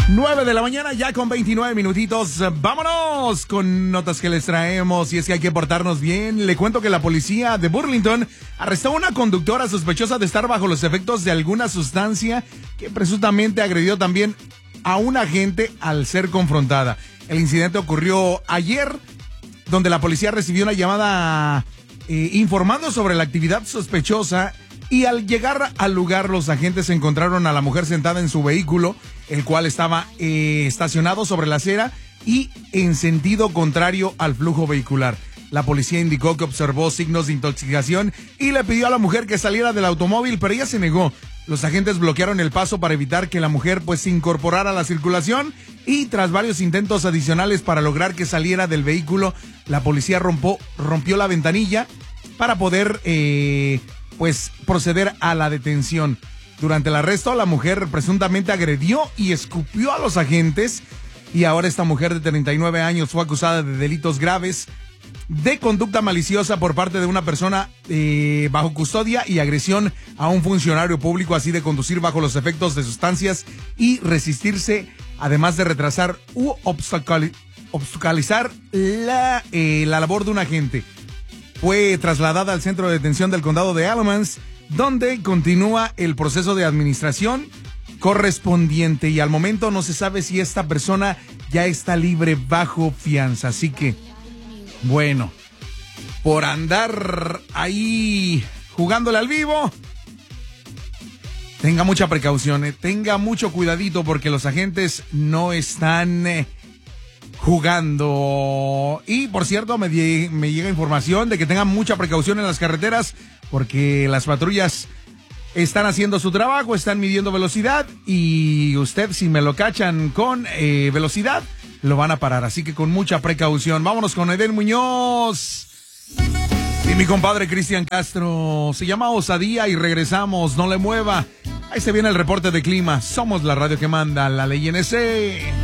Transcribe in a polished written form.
9 de la mañana, ya con 29 minutitos. Vámonos con notas que les traemos. Y es que hay que portarnos bien. Le cuento que la policía de Burlington arrestó a una conductora sospechosa de estar bajo los efectos de alguna sustancia que presuntamente agredió también a un agente al ser confrontada. El incidente ocurrió ayer, donde la policía recibió una llamada informando sobre la actividad sospechosa. Y al llegar al lugar, los agentes encontraron a la mujer sentada en su vehículo, el cual estaba estacionado sobre la acera y en sentido contrario al flujo vehicular. La policía indicó que observó signos de intoxicación y le pidió a la mujer que saliera del automóvil, pero ella se negó. Los agentes bloquearon el paso para evitar que la mujer se incorporara a la circulación y tras varios intentos adicionales para lograr que saliera del vehículo, la policía rompió la ventanilla para poder proceder a la detención. Durante el arresto, la mujer presuntamente agredió y escupió a los agentes y ahora esta mujer de 39 años fue acusada de delitos graves de conducta maliciosa por parte de una persona bajo custodia y agresión a un funcionario público, así de conducir bajo los efectos de sustancias y resistirse, además de retrasar u obstaculizar la labor de un agente. Fue trasladada al centro de detención del condado de Alamance, donde continúa el proceso de administración correspondiente y al momento no se sabe si esta persona ya está libre bajo fianza. Así que, bueno, por andar ahí jugándole al vivo, tenga mucha precaución, tenga mucho cuidadito porque los agentes no están jugando. Y por cierto, me llega información de que tengan mucha precaución en las carreteras porque las patrullas están haciendo su trabajo, están midiendo velocidad y usted, si me lo cachan con velocidad, lo van a parar. Así que con mucha precaución. Vámonos con Eden Muñoz y mi compadre Cristian Castro. Se llama Osadía y regresamos. No le mueva. Ahí se viene el reporte de clima. Somos la radio que manda, la ley NC.